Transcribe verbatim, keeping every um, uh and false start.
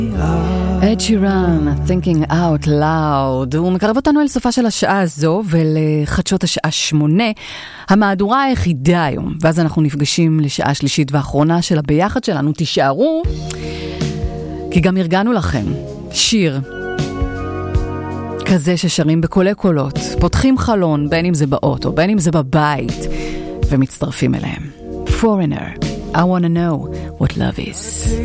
Ed Sheeran, Thinking Out Loud. הוא מקרב אותנו אל סופה של השעה הזו ולחדשות השעה שמונה, המהדורה היחידה היום, ואז אנחנו נפגשים לשעה שלישית ואחרונה של הביחד שלנו. תישארו, כי גם ארגנו לכם שיר כזה ששרים בקולי קולות, פותחים חלון, בין אם זה באוטו, בין אם זה בבית, ומצטרפים אליהם. Foreigner, I wanna know what love is.